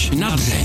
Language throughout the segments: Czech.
Až na dřeň.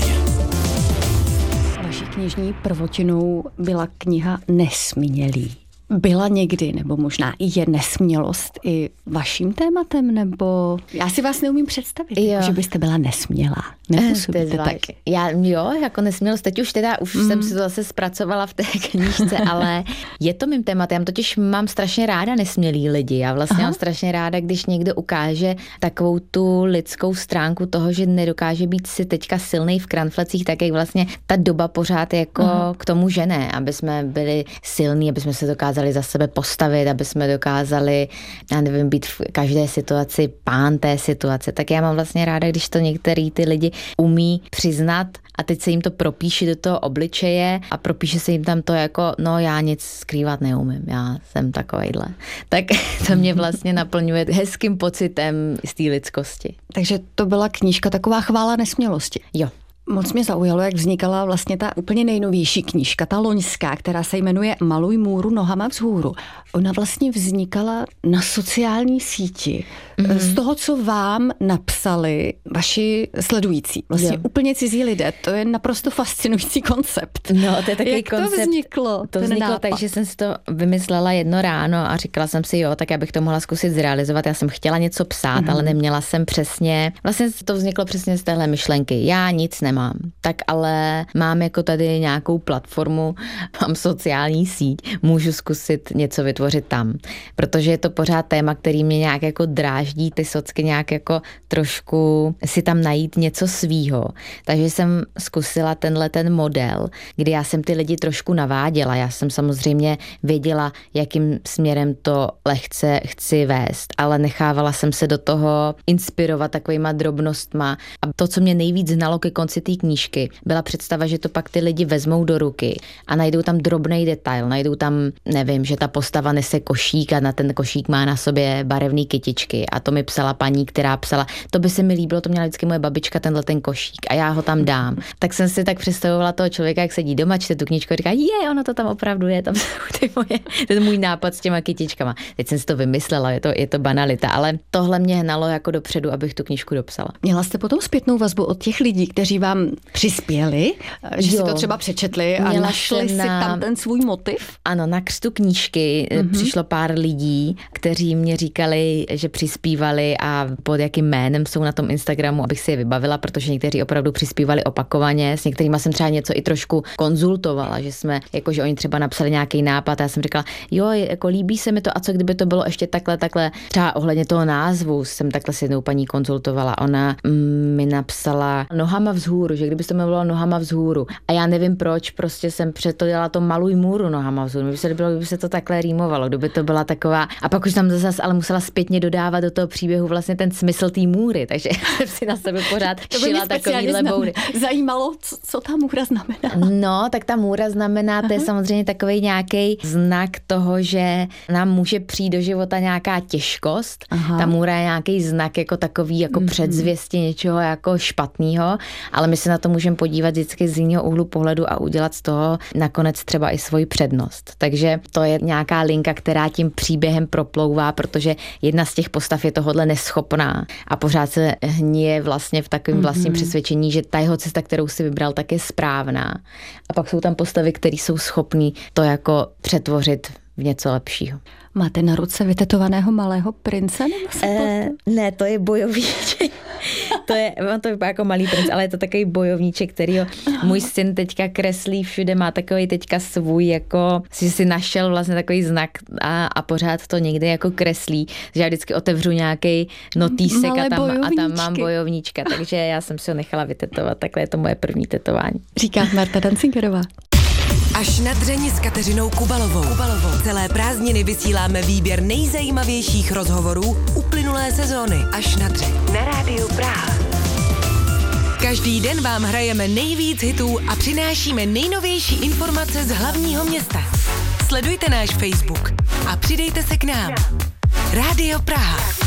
Vaší knižní prvotinou byla kniha Nesmělý. Byla někdy, nebo možná i je nesmělost i vaším tématem, nebo já si vás neumím představit, že byste byla nesmělá. Nepůsobíte tak. Já jako nesmělost, teď už jsem si to zase zpracovala v té knížce, ale je to mým tématem. Já totiž mám strašně ráda nesmělý lidi. Já vlastně mám strašně ráda, když někdo ukáže takovou tu lidskou stránku toho, že nedokáže být si teďka silnej v kranflecích, tak jak vlastně ta doba pořád jako k tomu žene, aby jsme byli silní, aby jsme se dokázali za sebe postavit, aby jsme dokázali, já nevím, být v každé situaci pán té situace. Tak já mám vlastně ráda, když to některý ty lidi umí přiznat a teď se jim to propíše do toho obličeje a propíše se jim tam to jako, no já nic skrývat neumím, já jsem takovejhle. Tak to mě vlastně naplňuje hezkým pocitem z té lidskosti. Takže to byla knížka taková chvála nesmělosti. Jo. Moc mě zaujalo, jak vznikala vlastně ta úplně nejnovější knížka, ta loňská, která se jmenuje Maluj můru nohama vzhůru. Ona vlastně vznikala na sociální síti. Z toho, co vám napsali vaši sledující. Vlastně úplně cizí lidé. To je naprosto fascinující koncept. No, to je takový jak koncept. To vzniklo? To vzniklo tak, že jsem si to vymyslela jedno ráno a říkala jsem si, tak já bych to mohla zkusit zrealizovat. Já jsem chtěla něco psát, ale neměla jsem přesně. Vlastně to vzniklo přesně z téhle myšlenky. Já nic nemám. Tak ale mám jako tady nějakou platformu, mám sociální síť, můžu zkusit něco vytvořit tam. Protože je to pořád téma, který mě nějak jako dráždí, ty socky nějak jako trošku si tam najít něco svýho. Takže jsem zkusila ten model, kdy já jsem ty lidi trošku naváděla. Já jsem samozřejmě věděla, jakým směrem to lehce chci vést, ale nechávala jsem se do toho inspirovat takovýma drobnostma. A to, co mě nejvíc znalo ke konci té knížky, byla představa, že to pak ty lidi vezmou do ruky a najdou tam drobný detail, najdou tam, nevím, že ta postava nese košík a na ten košík má na sobě barevný kytičky a to mi psala paní, která psala, to by se mi líbilo, to měla vždycky moje babička, ten košík a já ho tam dám. Tak jsem si tak představovala toho člověka, jak sedí doma, čte tu knížku a říká, ono to tam opravdu je, tam jsou ten můj nápad s těma kytičkama. Teď jsem si to vymyslela, je to banalita, ale tohle mě hnalo jako dopředu, abych tu knížku dopsala. Měla jste potom zpětnou vazbu od těch lidí, kteří vám přispěli, že si to třeba přečetli a našli si tam ten svůj motiv? Ano, na křtu knížky přišlo pár lidí, kteří mě říkali, že přispívali a pod jakým jménem jsou na tom Instagramu, abych si je vybavila, protože někteří opravdu přispívali opakovaně, s některýma jsem třeba něco i trošku konzultovala, že oni třeba napsali nějaký nápad a já jsem říkala, jako líbí se mi to a co kdyby to bylo ještě takhle, třeba ohledně toho názvu jsem takhle s jednou paní konzultovala, ona mi napsala nohama vzhůru, že kdyby to bylo nohama vzhůru. A já nevím proč, prostě jsem dělala to Maluj můru nohama vzhůru. Kdyby se líbilo, kdyby se to takhle rýmovalo, kdyby to byla taková. A pak už tam zase ale musela zpětně dodávat do toho příběhu vlastně ten smysl té můry, takže jsem si na sebe pořád šila takovýhle boury. Zajímalo, co ta můra znamená. No, tak ta můra znamená, to je samozřejmě takový nějaký znak toho, že nám může přijít do života nějaká těžkost. Ta můra je nějaký znak jako takový, jako předzvěsti něčeho jako špatného, ale my se na to můžeme podívat vždycky z jiného úhlu pohledu a udělat z toho nakonec třeba i svoji přednost. Takže to je nějaká linka, která tím příběhem proplouvá, protože jedna z těch postav je tohodle neschopná a pořád se hníje vlastně v takovém vlastním přesvědčení, že ta jeho cesta, kterou si vybral, tak je správná. A pak jsou tam postavy, které jsou schopný to jako přetvořit v něco lepšího. Máte na ruce vytetovaného malého prince? Ne, to je bojovníček. To vypadá jako malý princ, ale je to takový bojovníček, kterýho můj syn teďka kreslí všude, má takový teďka svůj, jako si našel vlastně takový znak a pořád to někde jako kreslí, že já vždycky otevřu nějaký notýsek a tam mám bojovníčka, takže já jsem si ho nechala vytetovat, takhle je to moje první tetování. Říká Marta Dancingerová. Až na dřeň s Kateřinou Kubalovou. Celé prázdniny vysíláme výběr nejzajímavějších rozhovorů uplynulé sezóny. Až na dřeň. Na rádiu Praha. Každý den vám hrajeme nejvíc hitů a přinášíme nejnovější informace z hlavního města. Sledujte náš Facebook a přidejte se k nám. Rádio Praha.